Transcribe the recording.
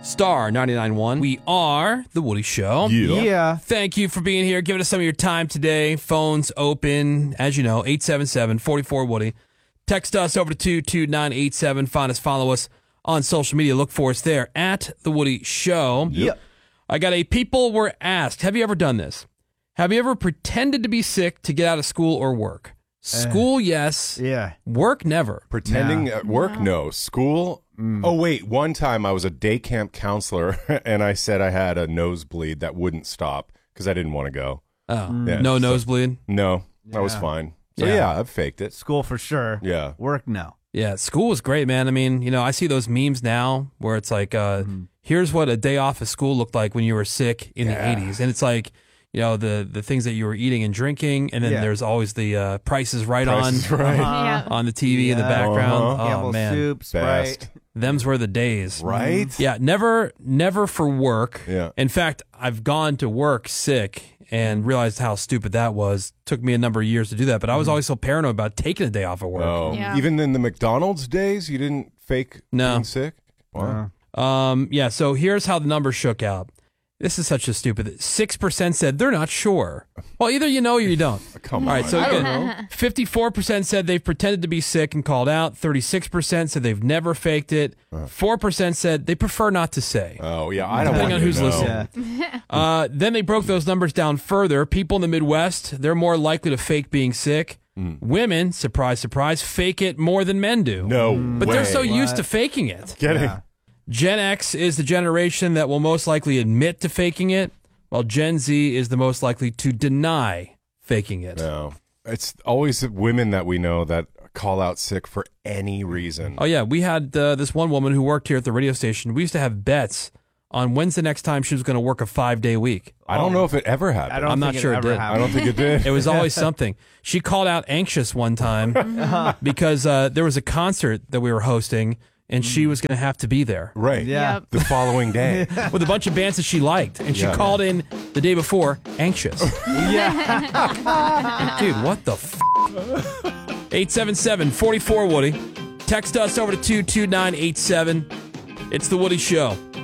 Star 99.1. We are The Woody Show. Yeah. Thank you for being here, giving us some of your time today. Phones open, as you know, 877-44-WOODY. Text us over to 22987. Find us, follow us on social media. Look for us there at The Woody Show. Yep. I got people were asked, have you ever done this? Have you ever pretended to be sick to get out of school or work? School, yes. Yeah. Work, never. Pretending at work, no. School, oh, wait. One time I was a day camp counselor, and I said I had a nosebleed that wouldn't stop because I didn't want to go. Oh, Yeah, no so- nosebleed? No, I was Yeah. fine. So, Yeah. yeah, I've faked it. School for sure. Yeah. Work, no. Yeah, school was great, man. I mean, you know, I see those memes now where it's like, here's what a day off of school looked like when you were sick in the 80s. And it's like, you know, the things that you were eating and drinking. And then Yeah. there's always the Price is Right Price is Right. on the TV in the Yeah. background. Oh, Campbell man. soup, Best. Sprite. Them's were the days. Right? Yeah, never for work. Yeah. In fact, I've gone to work sick and realized how stupid that was. Took me a number of years to do that, but I was always so paranoid about taking a day off of work. Oh. Yeah. Even in the McDonald's days, you didn't fake No. being sick? Wow. Yeah, so here's how the numbers shook out. This is such a stupid. 6% said they're not sure. Well, either you know or you don't. Come All on. right, so I don't again, know. 54% said they've pretended to be sick and called out. 36% said they've never faked it. 4% said they prefer not to say. Oh, yeah. I don't Depending want on to who's know. listening. Yeah. Then they broke those numbers down further. People in the Midwest, they're more likely to fake being sick. Women, surprise, surprise, fake it more than men do. No But way. they're so used to faking it. Kidding. Yeah. Gen X is the generation that will most likely admit to faking it, while Gen Z is the most likely to deny faking it. No. It's always women that we know that call out sick for any reason. Oh, yeah. We had this one woman who worked here at the radio station. We used to have bets on when's the next time she was going to work a 5-day week. I don't know if it ever happened. I don't I'm think not sure it ever did. I happened. don't think it did. It was always something. She called out anxious one time because there was a concert that we were hosting, and she was going to have to be there Right. Yeah. Yep. The following day. with a bunch of bands that she liked. And she Yeah. called in the day before anxious. Yeah. Dude, what the f? 877-44-WOODY. Text us over to 22987. It's The Woody Show.